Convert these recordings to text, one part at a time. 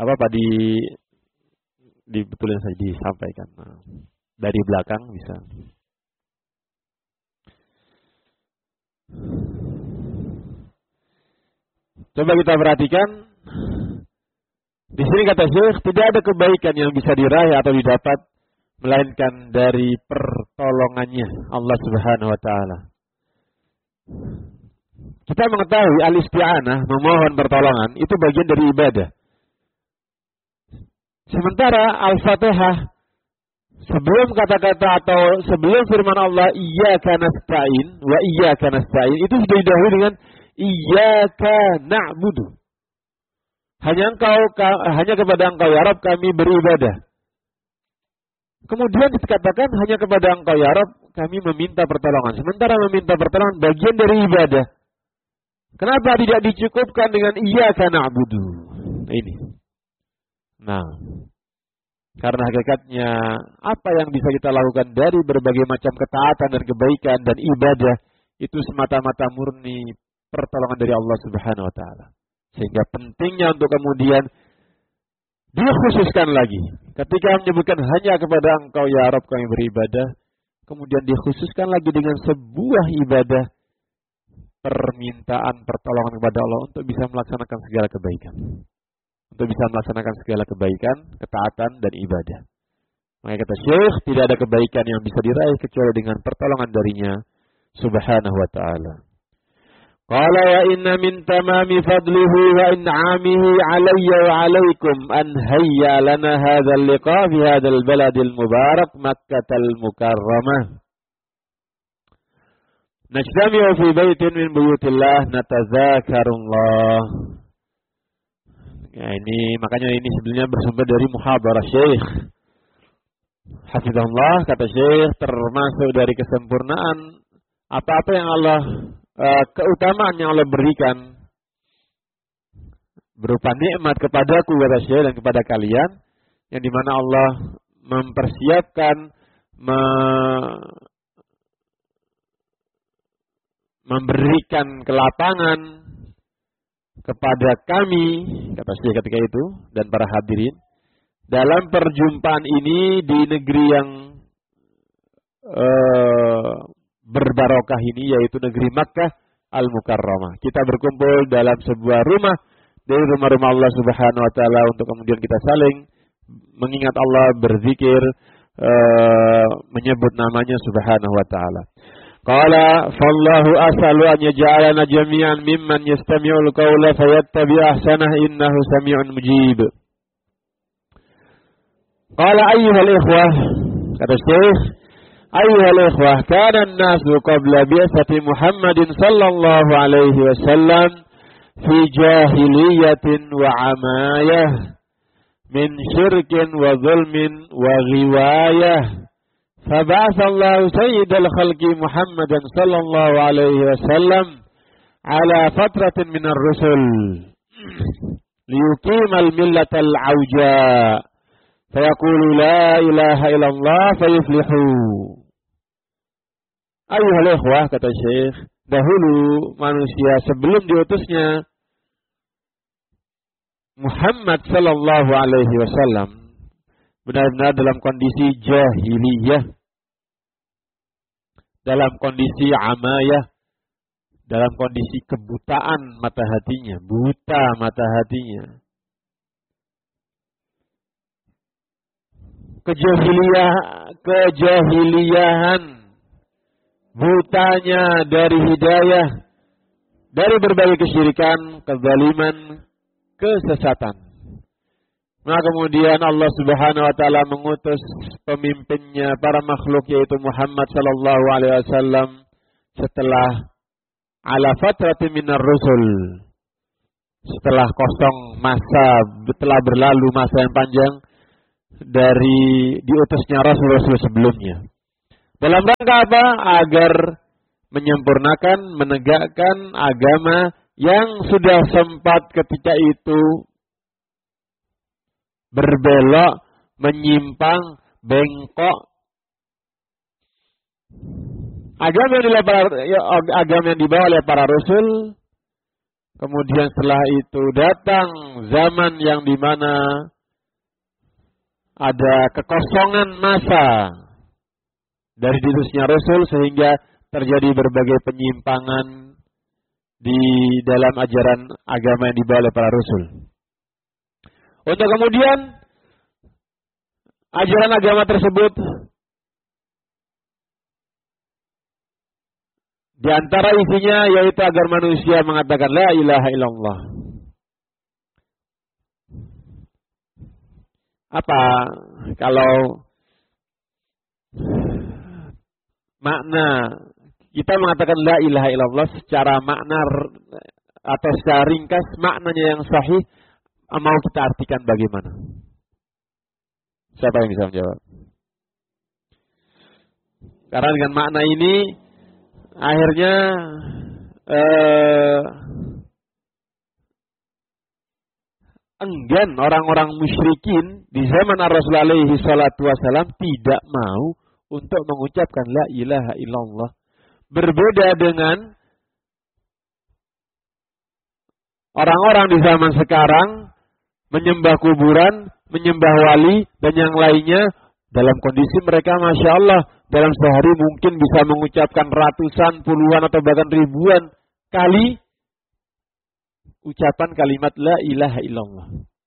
apa dibetulin saja, disampaikan. Nah, dari belakang bisa. Coba kita perhatikan. Di sini kata Syekh, tidak ada kebaikan yang bisa diraih atau didapat melainkan dari pertolongannya Allah Subhanahu wa taala. Kita mengetahui al-isti'anah, memohon pertolongan, itu bagian dari ibadah. Sementara Al-Fatihah, sebelum kata-kata atau sebelum firman Allah iyyaka nasta'in wa iyyaka nasta'in, itu sudah didahului dengan iyyaka na'budu. Hanya kepada Engkau ya Rabb kami beribadah. Kemudian dikatakan hanya kepada Engkau ya Rabb kami meminta pertolongan. Sementara meminta pertolongan bagian dari ibadah. Kenapa tidak dicukupkan dengan iyyaka na'budu? Ini. Nah, karena hakikatnya apa yang bisa kita lakukan dari berbagai macam ketaatan dan kebaikan dan ibadah itu semata-mata murni pertolongan dari Allah Subhanahu wa taala. Sehingga pentingnya untuk kemudian dikhususkan lagi. Ketika menyebutkan hanya kepada Engkau ya Rabb kami beribadah, kemudian dikhususkan lagi dengan sebuah ibadah, permintaan pertolongan kepada Allah untuk bisa melaksanakan segala kebaikan. Untuk bisa melaksanakan segala kebaikan, ketaatan dan ibadah. Maka kata Syekh, tidak ada kebaikan yang bisa diraih kecuali dengan pertolongan darinya Subhanahu wa ta'ala. Qala wa inna min tamami fadlihi wa in'amihi alayya wa alaykum an hayya lana hadzal liqa fi hadzal baladil mubarak Makkatal Mukarramah. Najtami'u fi baitin min buyutillah natadzakarullah. Ya, makanya ini sebenarnya bersumber dari muhadarah Syekh. Hafizahullah, kata Syekh, termasuk dari kesempurnaan apa-apa yang Allah keutamaan yang Allah berikan berupa nikmat kepadaku, kata Syekh, dan kepada kalian, yang dimana Allah mempersiapkan memberikan kelapangan kepada kami, kata Syekh ketika itu, dan para hadirin, dalam perjumpaan ini di negeri yang berbarokah ini, yaitu negeri Makkah Al-Mukarramah. Kita berkumpul dalam sebuah rumah dari rumah-rumah Allah Subhanahu wa taala untuk kemudian kita saling mengingat Allah, berzikir, menyebut namanya Subhanahu wa taala. Qala fallahu as'alu an yaj'alana jami'an mimman yastami'ul qawla fayattabi' ahsanah innahu sami'un mujib. Qala ayyuhal ikhwah, kata Syekh, ayyuhal ikhwah, kana an-nasu qabla bi'tsati Muhammadin sallallahu alaihi wasallam fi jahiliyatin wa amayah min syirkin wa zulmin wa ghiwayah. فبعث الله سيد الخلق محمدا صلى الله عليه وسلم على فترة من الرسل ليقيم الملة العوجاء فيقول لا إله إلا الله فيفلحوا. أيها الإخوة, kata Syekh, dahulu manusia sebelum diutusnya Muhammad sallallahu alaihi wasallam benar-benar dalam kondisi jahiliyah, dalam kondisi amayah, dalam kondisi kebutaan mata hatinya, buta mata hatinya. Kejahiliyahan, butanya dari hidayah, dari berbagai kesyirikan, kezaliman, kesesatan. Maka kemudian Allah Subhanahu wa taala mengutus pemimpinnya para makhluk, yaitu Muhammad sallallahu alaihi wasallam, setelah ala fatratin minar rusul, setelah kosong masa, telah berlalu masa yang panjang dari diutusnya rasul-rasul sebelumnya. Dalam rangka apa? Agar menyempurnakan, menegakkan agama yang sudah sempat ketika itu berbelok, menyimpang, bengkok. Agama yang dibawa oleh para rasul Kemudian setelah itu datang zaman yang dimana ada kekosongan masa dari diutusnya Rasul sehingga terjadi berbagai penyimpangan di dalam ajaran agama yang dibawa oleh para Rasul. Untuk kemudian ajaran agama tersebut di antara isinya yaitu agar manusia mengatakan la ilaha illallah. Apa kalau makna kita mengatakan la ilaha illallah secara makna atau secara ringkas maknanya yang sahih mau kita artikan bagaimana? Siapa yang bisa menjawab? Karena dengan makna ini akhirnya enggan orang-orang musyrikin di zaman Rasul alaihi salatu wasalam tidak mau untuk mengucapkan la ilaha illallah. Berbeda dengan orang-orang di zaman sekarang menyembah kuburan, menyembah wali dan yang lainnya dalam kondisi mereka Masya Allah dalam sehari mungkin bisa mengucapkan ratusan, puluhan atau bahkan ribuan kali ucapan kalimat la ilaha illallah.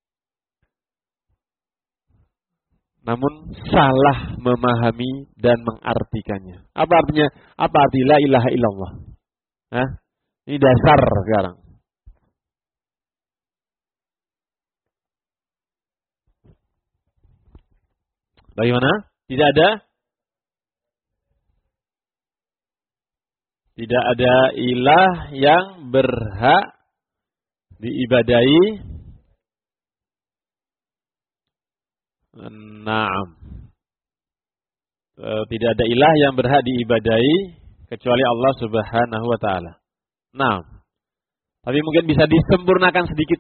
Namun salah memahami dan mengartikannya. Apa artinya? Apa arti la ilaha illallah? Hah? Ini dasar sekarang. Bagaimana? Tidak ada ilah yang berhak diibadahi. Naam. Tidak ada ilah yang berhak diibadahi kecuali Allah Subhanahu wa taala. Naam. Tapi mungkin bisa disempurnakan sedikit.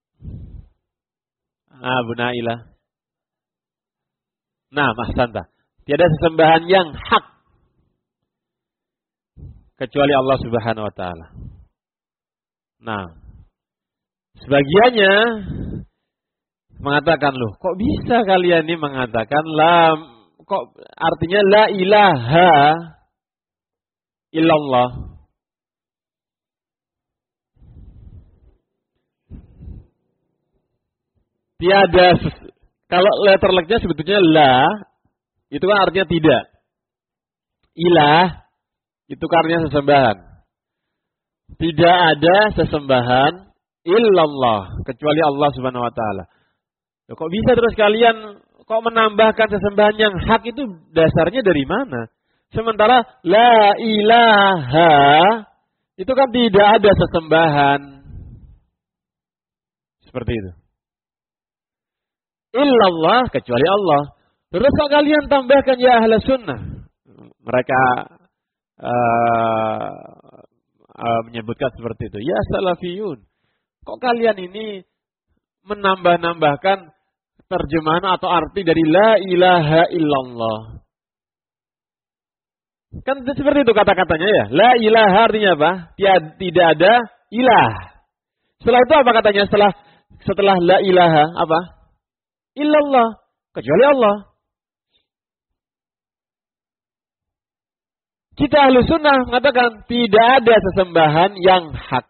Bu Nailah. Nah, ahsanta. Tiada sesembahan yang hak kecuali Allah Subhanahu wa taala. Nah, sebagiannya mengatakan, loh, kok bisa kalian ini mengatakan kok artinya la ilaha illallah. Tiada kalau letter leg-nya sebetulnya la itu kan artinya tidak. Ilah itu kan artinya sesembahan. Tidak ada sesembahan illallah kecuali Allah Subhanahu wa taala. Kok bisa terus kalian kok menambahkan sesembahan yang hak itu dasarnya dari mana? Sementara la ilaha itu kan tidak ada sesembahan. Seperti itu. Illallah kecuali Allah. Terus kok kalian tambahkan ya ahla sunnah. Mereka menyebutkan seperti itu. Ya salafiyun. Kok kalian ini menambah-nambahkan terjemahan atau arti dari la ilaha illallah. Kan seperti itu kata-katanya ya. La ilaha artinya apa? Tidak ada ilah. Setelah itu apa katanya? Setelah la ilaha apa? Illallah. Kecuali Allah. Kita ahlu sunnah mengatakan tidak ada sesembahan yang hak.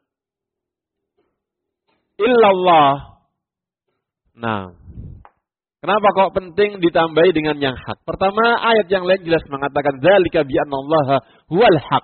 Illallah. Nah, kenapa kok penting ditambahi dengan yang hak? Pertama, ayat yang lain jelas mengatakan dzalika bi annallaha huwal haq.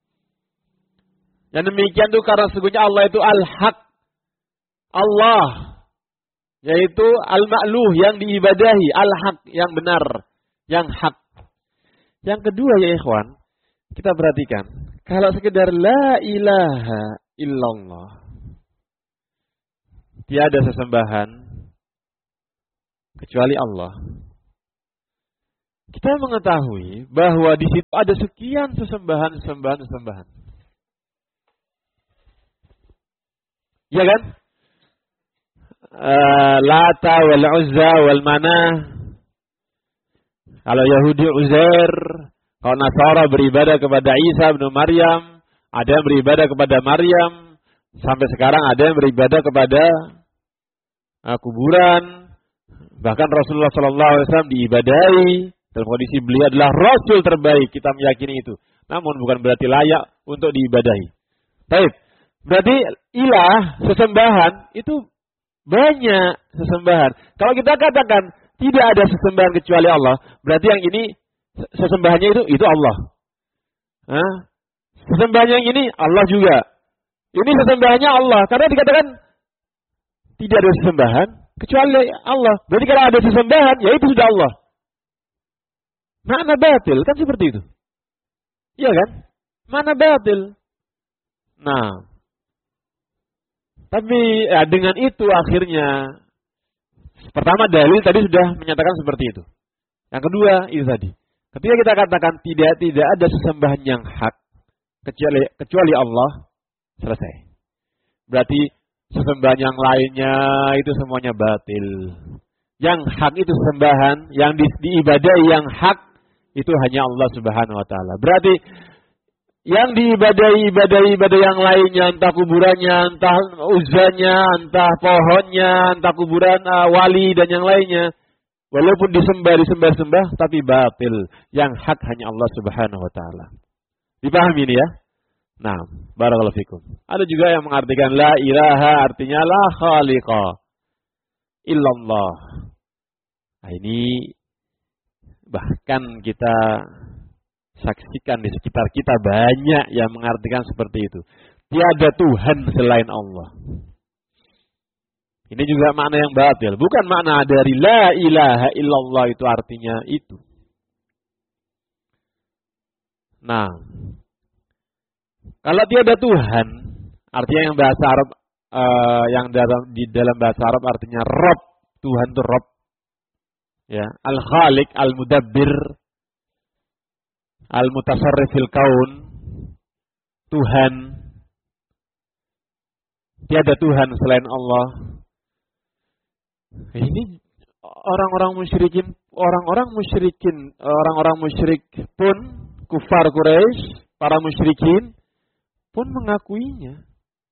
Yang demikian itu karena sesungguhnya Allah itu al-haq. Allah yaitu al-ma'luh yang diibadahi, al-haq yang benar, yang hak. Yang kedua ya ikhwan, kita perhatikan, kalau sekedar la ilaha illallah, tiada sesembahan kecuali Allah. Kita mengetahui bahwa di situ ada sekian sesembahan. Ya kan? Lata wal Uzza wal Manah. Kalau Yahudi Uzair, kalau Nasara beribadah kepada Isa bin Maryam, ada yang beribadah kepada Maryam, Sampai sekarang ada yang beribadah kepada kuburan. Bahkan Rasulullah SAW diibadahi. Dalam kondisi beliau adalah Rasul terbaik. Kita meyakini itu. Namun bukan berarti layak untuk diibadahi. Baik. Berarti ilah, sesembahan, itu banyak sesembahan. Kalau kita katakan tidak ada sesembahan kecuali Allah, berarti yang ini sesembahannya itu Allah. Sesembahannya yang ini Allah juga. Ini sesembahannya Allah. Karena dikatakan tidak ada sesembahan kecuali Allah. Berarti kalau ada sesembahan, ya itu sudah Allah. Makna batil kan seperti itu. Iya kan? Makna batil. Nah, tapi dengan itu akhirnya pertama dalil tadi sudah menyatakan seperti itu. Yang kedua itu tadi. Ketika kita katakan tidak ada sesembahan yang hak kecuali Allah, selesai. Berarti sesembahan yang lainnya itu semuanya batil. Yang hak itu sesembahan, yang diibadahi yang hak itu hanya Allah Subhanahu wa taala. Berarti yang diibadahi ibadah yang lainnya, entah kuburannya, entah uzanya, entah pohonnya, entah kuburan wali dan yang lainnya, walaupun disembah, tapi batil. Yang hak hanya Allah Subhanahu wa taala. Dipahami ini ya? Nah, barakallahu fikum. Ada juga yang mengartikan la ilaha artinya la khaliqa illallah. Nah, ini bahkan kita saksikan di sekitar kita banyak yang mengartikan seperti itu. Tiada Tuhan selain Allah. Ini juga makna yang batil. Bukan makna dari la ilaha illallah itu artinya itu. Nah, kalau tiada Tuhan, artinya yang bahasa Arab di dalam bahasa Arab artinya Rabb. Tuhan itu Rabb. Ya, Al-Khaliq, Al-Mudabbir, Al-Mutasarrifil Kaun, Tuhan. Tiada Tuhan selain Allah. Ini orang-orang musyrik pun, kufar Quraisy, para musyrikin pun mengakuinya.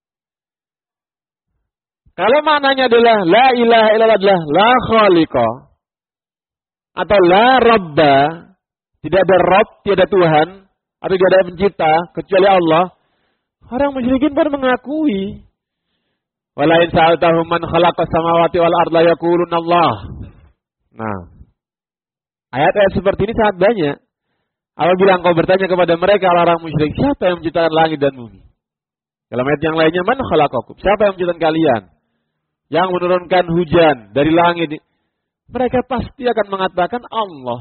Kalau maknanya adalah la ilaha illallah adalah la khaliqa atau la rabba, tidak ada Rabb, tidak ada Tuhan, atau tidak ada pencipta kecuali Allah. Orang musyrikin pun mengakui. Wala in sa'altahum man khalaqas samawati wal arda yaqulun Allah. Nah, ayat-ayat seperti ini sangat banyak. Apabila engkau bertanya kepada mereka orang musyrik, siapa yang menciptakan langit dan bumi? Dalam ayat yang lainnya, man khalaqakum? Siapa yang menciptakan kalian? Yang menurunkan hujan dari langit? Mereka pasti akan mengatakan Allah.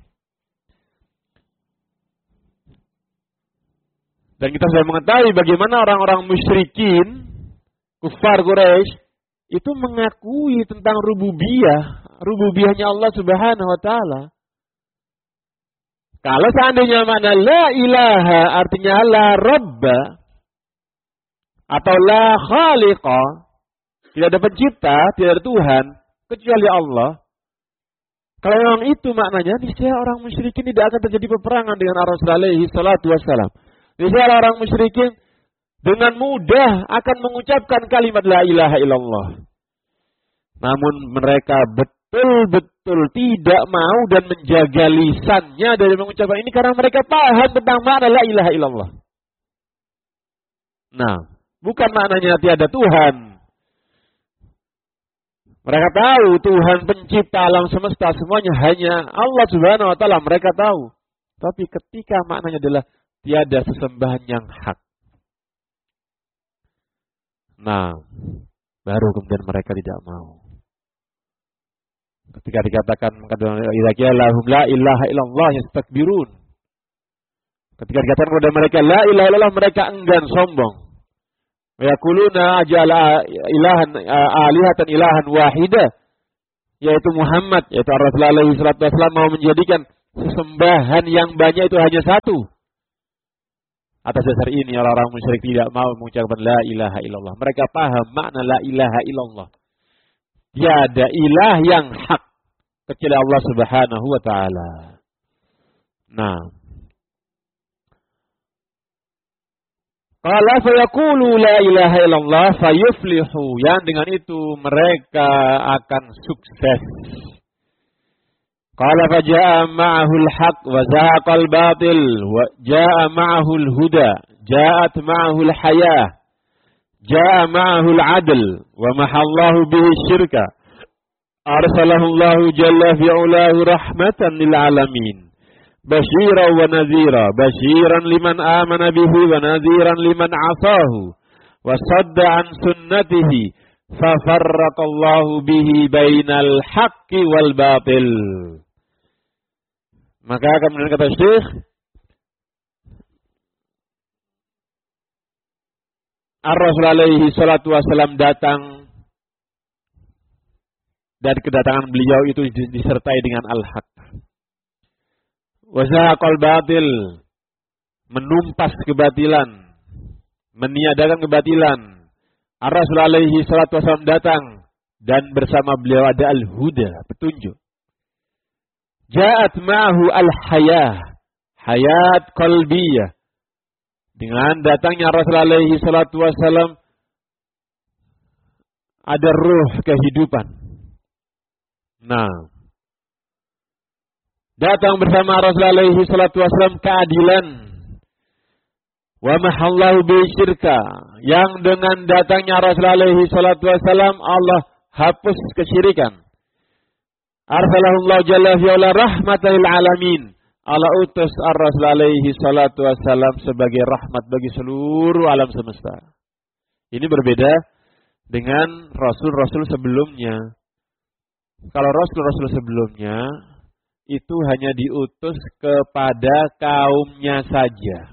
Dan kita sudah mengetahui bagaimana orang-orang musyrikin, kufar Quraisy, itu mengakui tentang rububiyahnya Allah Subhanahu wa taala. Kalau seandainya makna la ilaha artinya la rabba atau la khaliqa, tidak ada pencipta, tidak ada Tuhan kecuali Allah. Kalau memang itu maknanya, niscaya orang musyrikin tidak akan terjadi peperangan dengan Rasul alaihi salatu wassalam. Niscaya orang musyrikin dengan mudah akan mengucapkan kalimat la ilaha illallah. Namun mereka betul-betul tidak mau dan menjaga lisannya dari mengucapkan ini karena mereka paham tentang makna la ilaha illallah. Nah, bukan maknanya tiada Tuhan. Mereka tahu Tuhan pencipta alam semesta semuanya hanya Allah Subhanahu wa taala, mereka tahu. Tapi ketika maknanya adalah tiada sesembahan yang hak. Nah, baru kemudian mereka tidak mau. Ketika dikatakan idza qila lahum la ilaha illallah yastakbirun. Ketika dikatakan kepada mereka la ilaha illallah, mereka enggan, sombong. Yaquluna ajala ilahan alihatan ilahan wahida, yaitu Muhammad, yaitu Rasulullah alaihi salatu wasallam mau menjadikan sesembahan yang banyak itu hanya satu. Atas dasar ini orang-orang musyrik tidak mau mengucapkan la ilaha illallah. Mereka paham makna la ilaha illallah. Tiada ilah yang hak kecuali Allah Subhanahu wa taala. Nah, Qala fayaqulu la ilaha illallah fayuflihu. Yang dengan itu mereka akan sukses. Qala faja'a ma'ahu al-haq wa zahaqa al-batil wa ja'a ma'ahu al-huda, ja'at ma'ahu al-hayah, ja'a ma'ahu al-'adl wa mahallahu bihi syirka. Arsalahu Allah jalla fi'ulahu rahmatan lil alamin. Basyiran wa nadhira, basyiran liman amana bihi wa nadhiran liman 'asahu wa sadda an sunnatihi fa farraqallahu bihi bainal haqqi wal batil. Maka kemudian kata Syekh, Ar-Rasul alaihi salatu wasallam datang dan kedatangan beliau itu disertai dengan al-haq. Wa zahaqal batil, menumpas kebatilan, meniadakan kebatilan. Ar-Rasul alaihi salatu wasallam datang dan bersama beliau ada al-huda, petunjuk. Ja'at ma'ahu al-hayah, hayat qalbiyah. Dengan datangnya Rasul alaihi salatu wasallam ada ruh kehidupan. Nah, datang bersama Rasul alaihi salatu wasallam keadilan. Wa mahallahu bi syirka, yang dengan datangnya Rasul alaihi salatu wasallam Allah hapus kesyirikan. Arsalahullahu jalla fi'ala rahmatan lil alamin. Allah utus Ar-Rasul alaihi salatu wassalam sebagai rahmat bagi seluruh alam semesta. Ini berbeda dengan rasul-rasul sebelumnya. Kalau rasul-rasul sebelumnya itu hanya diutus kepada kaumnya saja.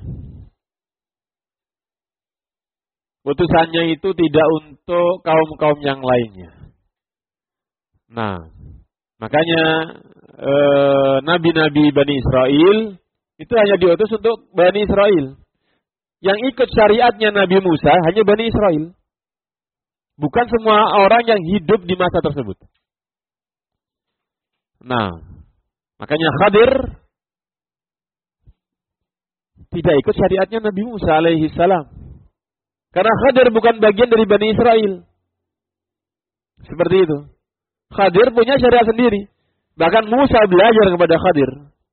Utusannya itu tidak untuk kaum-kaum yang lainnya. Nah, makanya nabi-nabi Bani Israel itu hanya diutus untuk Bani Israel. Yang ikut syariatnya Nabi Musa hanya Bani Israel. Bukan semua orang yang hidup di masa tersebut. Nah, makanya Khadir tidak ikut syariatnya Nabi Musa alaihi salam. Karena Khadir bukan bagian dari Bani Israel. Seperti itu. Khadir punya syariat sendiri. Bahkan Musa belajar kepada Khadir.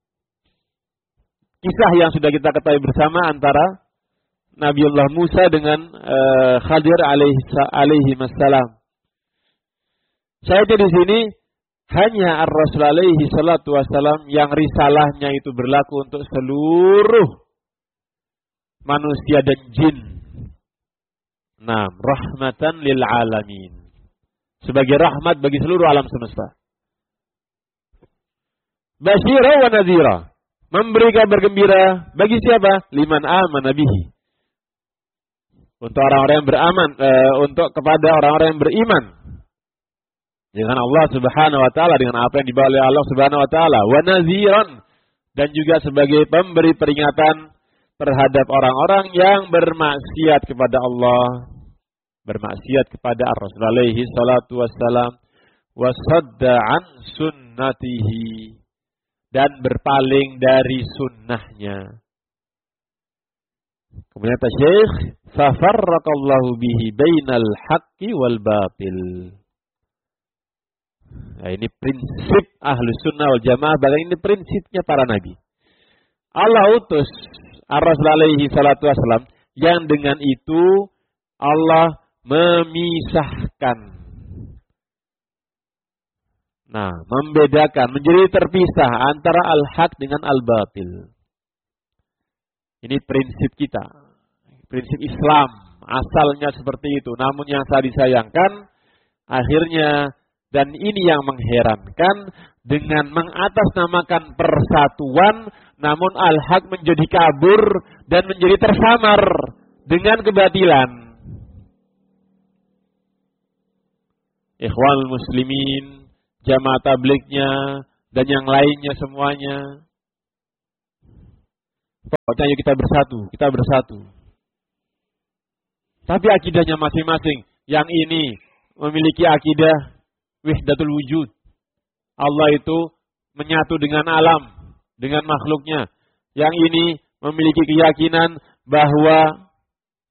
Kisah yang sudah kita ketahui bersama antara Nabiullah Musa dengan Khadir alaihi wassalam. Saya di sini hanya Ar-Rasul alaihi salatu wassalam yang risalahnya itu berlaku untuk seluruh manusia dan jin. Nah, rahmatan lil alamin. Sebagai rahmat bagi seluruh alam semesta. Basyira wa nadhira, memberi kabar gembira bagi siapa? Liman amana bihi. Untuk orang-orang yang beraman, untuk kepada orang-orang yang beriman dengan Allah Subhanahu wa taala, dengan apa yang dibawa oleh Allah Subhanahu wa taala. Wa nadhiran, dan juga sebagai pemberi peringatan terhadap orang-orang yang bermaksiat kepada Allah, bermaksiat kepada Ar-Rasul alaihi salatu wassalam, wasadda an sunnatihi, dan berpaling dari sunnahnya. Kemudian kata Syekh, fafarraqallahu bihi bainal haqqi wal batil. Nah, ini prinsip Ahlus Sunnah wal Jamaah, bahkan ini prinsipnya para nabi. Allah utus Ar-Rasul alaihi salatu wassalam yang dengan itu Allah memisahkan. Nah, membedakan, menjadi terpisah antara al-haq dengan al-batil. Ini prinsip kita. Prinsip Islam. Asalnya seperti itu. Namun yang saya disayangkan, akhirnya, dan ini yang mengherankan, dengan mengatasnamakan persatuan, namun al-haq menjadi kabur dan menjadi tersamar dengan kebatilan. Ikhwanul muslimin, jamaah tablignya, dan yang lainnya semuanya. Pokoknya ayo kita bersatu. Tapi akidahnya masing-masing. Yang ini memiliki akidah wahdatul wujud. Allah itu menyatu dengan alam, dengan makhluknya. Yang ini memiliki keyakinan bahwa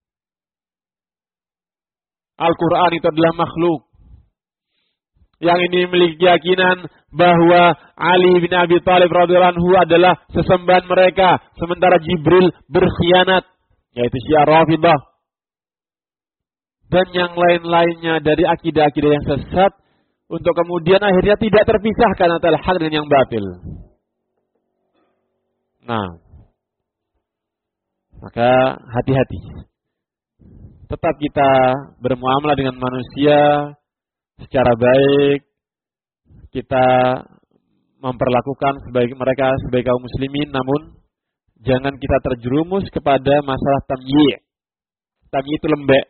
Al-Quran itu adalah makhluk. Yang ini memiliki keyakinan bahwa Ali bin Abi Thalib radhiyallahu anhu adalah sesembahan mereka, sementara Jibril berkhianat, yaitu Syiah Rafidhah. Dan yang lain-lainnya dari akidah-akidah yang sesat, untuk kemudian akhirnya tidak terpisahkan antara hak dan yang batil. Nah, maka hati-hati. Tetap kita bermuamalah dengan manusia secara baik. Kita memperlakukan mereka sebagai kaum muslimin, namun jangan kita terjerumus kepada masalah tamyi'. Tamyi' itu lembek.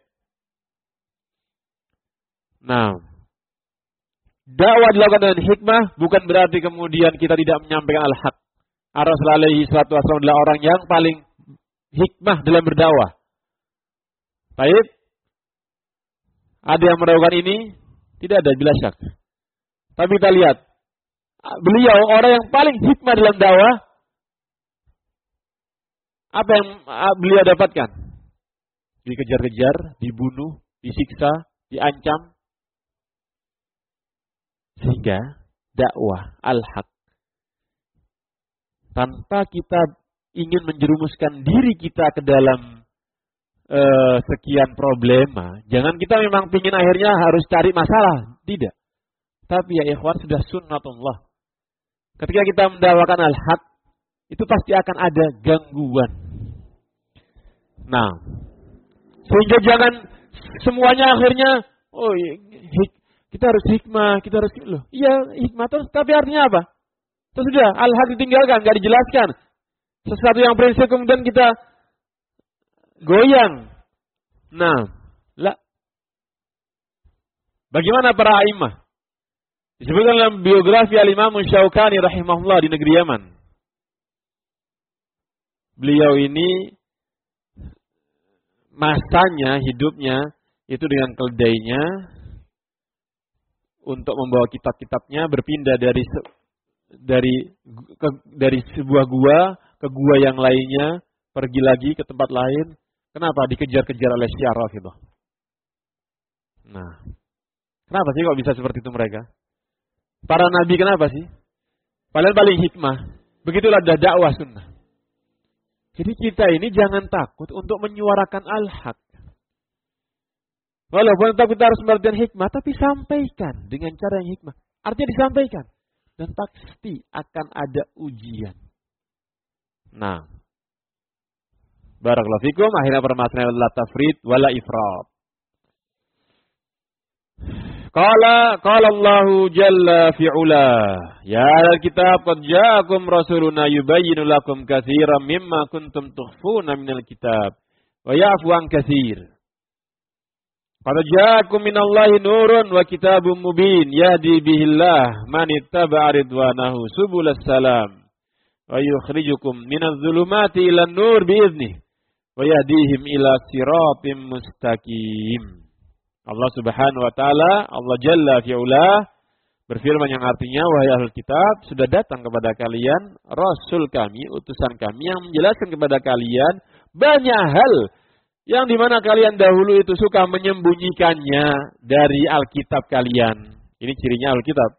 Nah, dakwah dilakukan dengan hikmah bukan berarti kemudian kita tidak menyampaikan al-haq. Rasulullah alaihi salatu wasallam adalah orang yang paling hikmah dalam berdakwah. Baik. Ada yang meragukan ini? Tidak ada, bila syak. Tapi kita lihat, beliau orang yang paling hikmah dalam dakwah. Apa yang beliau dapatkan? Dikejar-kejar, dibunuh, disiksa, diancam. Sehingga dakwah al-haq, tanpa kita ingin menjerumuskan diri kita ke dalam sekian problema, jangan kita memang ingin akhirnya harus cari masalah, tidak. Tapi ya ikhwan, sudah sunnatullah. Ketika kita mendakwakan al-haq, itu pasti akan ada gangguan. Nah, sehingga jangan semuanya akhirnya, oh kita harus hikmah, kita harus loh. Iya, hikmah terus, tapi artinya apa? Terus sudah, al-haq ditinggalkan, enggak dijelaskan. Sesuatu yang prinsip kemudian kita goyang. Nah, bagaimana para a'imah? Disebutkan dalam biografi Al-Imam Syaukani rahimahullah di negeri Yaman. Beliau ini masanya, hidupnya itu dengan keledainya untuk membawa kitab-kitabnya berpindah dari sebuah gua ke gua yang lainnya, pergi lagi ke tempat lain. Kenapa? Dikejar-kejar oleh Syiah Rafidhah. Nah, kenapa sih kok bisa seperti itu mereka? Para nabi kenapa sih? Paling hikmah. Begitulah dakwah sunnah. Jadi kita ini jangan takut untuk menyuarakan al-haq. Walaupun tetap kita harus mengerti hikmah, tapi sampaikan dengan cara yang hikmah. Artinya disampaikan. Dan pasti akan ada ujian. Nah, barakallahu fikum, akhirnya permasalahan la tafrid wala ifrat. Qala Allahu jalla fi'ula, ya al-kitab qad ja'akum rasuluna yubayyinu lakum katsiran mimma kuntum tukhfuna minal kitab wa ya'fu an katsir. Qad ja'akum minallahi nurun wa kitabun mubin yahdi bihillah man ittaba'a ridwanahu subulas salam wa yukhrijukum minadh dhulumati ilan nur bi'idhnihi wa yahdihim ila siratim mustaqim. Allah Subhanahu wa taala, Allah Jalla fi'ula berfirman yang artinya, wahai ahlul kitab, sudah datang kepada kalian rasul kami, utusan kami yang menjelaskan kepada kalian banyak hal yang dimana kalian dahulu itu suka menyembunyikannya dari Alkitab kalian. Ini cirinya Alkitab.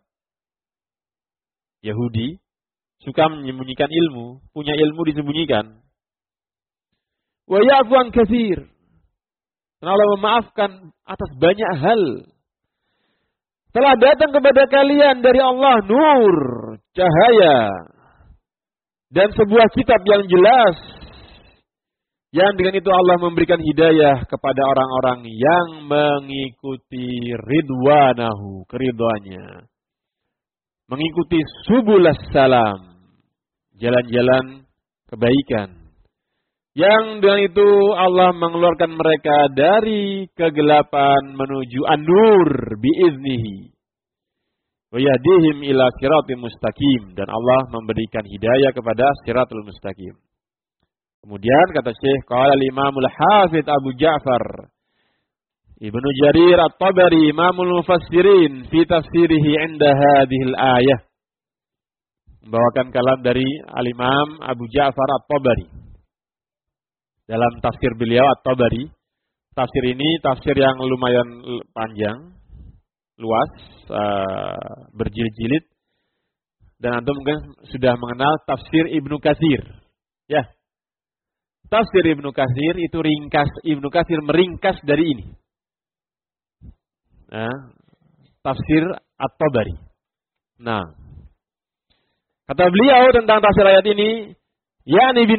Yahudi suka menyembunyikan ilmu, punya ilmu disembunyikan. Wa ya'fu an katsir. Allah memaafkan atas banyak hal. Telah datang kepada kalian dari Allah nur, cahaya, dan sebuah kitab yang jelas. Yang dengan itu Allah memberikan hidayah kepada orang-orang yang mengikuti ridwanahu, keridhaannya. Mengikuti subulas salam, jalan-jalan kebaikan. Yang dengan itu Allah mengeluarkan mereka dari kegelapan menuju an-nur biiznihi. Wa yahdihim ila siratim mustaqim, dan Allah memberikan hidayah kepada siratul mustaqim. Kemudian kata Syekh, qala al-Imam al-Hafidz Abu Ja'far Ibnu Jarir At-Tabari Imamul Mufassirin fi tafsirihi 'inda hadhil ayah. Membawakan kalam dari al-Imam Abu Ja'far At-Tabari. Dalam tafsir beliau At-Tabari Tafsir ini tafsir yang lumayan panjang, luas, berjilid-jilid. Dan antum mungkin sudah mengenal tafsir Ibnu Katsir. Ya. Tafsir Ibnu Katsir itu ringkas, Ibnu Katsir meringkas dari ini. Tafsir At-Tabari. Nah, kata beliau tentang tafsir ayat ini, yakni bin